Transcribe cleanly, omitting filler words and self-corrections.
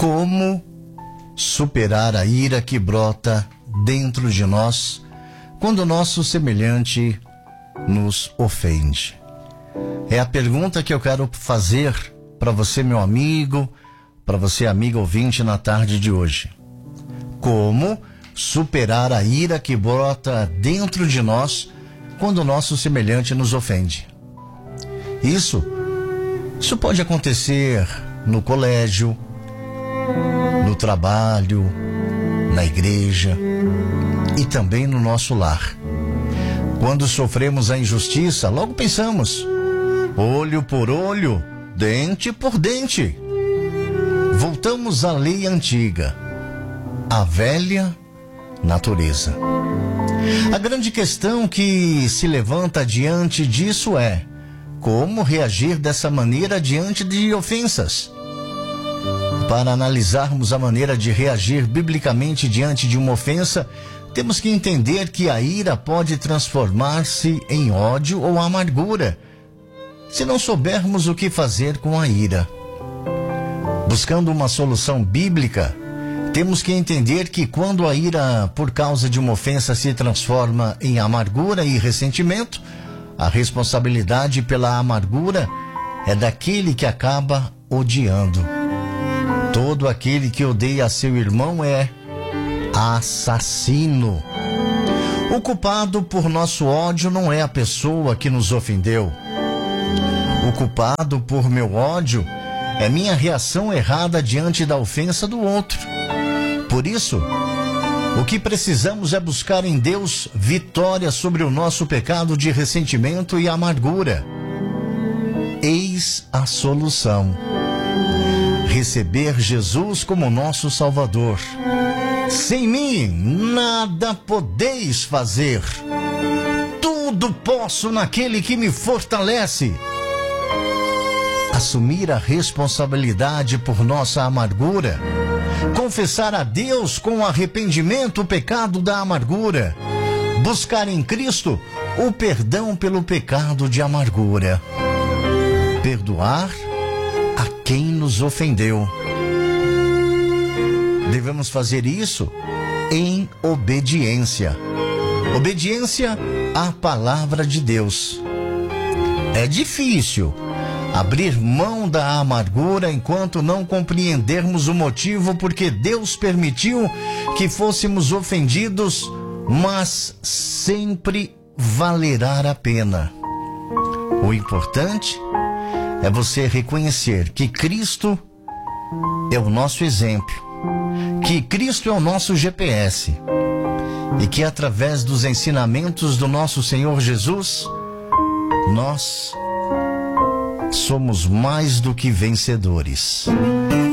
Como superar a ira que brota dentro de nós quando o nosso semelhante nos ofende? É a pergunta que eu quero fazer para você, meu amigo, para você, amiga ouvinte, na tarde de hoje. Como superar a ira que brota dentro de nós quando o nosso semelhante nos ofende? Isso pode acontecer no colégio, no trabalho, na igreja e também no nosso lar. Quando sofremos a injustiça, logo pensamos: olho por olho, dente por dente. Voltamos à lei antiga, à velha natureza. A grande questão que se levanta diante disso é: como reagir dessa maneira diante de ofensas? Para analisarmos a maneira de reagir biblicamente diante de uma ofensa, temos que entender que a ira pode transformar-se em ódio ou amargura, se não soubermos o que fazer com a ira. Buscando uma solução bíblica, temos que entender que quando a ira por causa de uma ofensa se transforma em amargura e ressentimento, a responsabilidade pela amargura é daquele que acaba odiando. Todo aquele que odeia seu irmão é assassino. O culpado por nosso ódio não é a pessoa que nos ofendeu. O culpado por meu ódio é minha reação errada diante da ofensa do outro. Por isso, o que precisamos é buscar em Deus vitória sobre o nosso pecado de ressentimento e amargura. Eis a solução: receber Jesus como nosso Salvador. Sem mim, nada podeis fazer. Tudo posso naquele que me fortalece. Assumir a responsabilidade por nossa amargura. Confessar a Deus com arrependimento o pecado da amargura. Buscar em Cristo o perdão pelo pecado de amargura. Perdoar a quem nos ofendeu. Devemos fazer isso em obediência. Obediência à palavra de Deus. É difícil abrir mão da amargura enquanto não compreendermos o motivo porque Deus permitiu que fôssemos ofendidos, mas sempre valerá a pena. O importante é você reconhecer que Cristo é o nosso exemplo, que Cristo é o nosso GPS e que através dos ensinamentos do nosso Senhor Jesus, nós somos mais do que vencedores.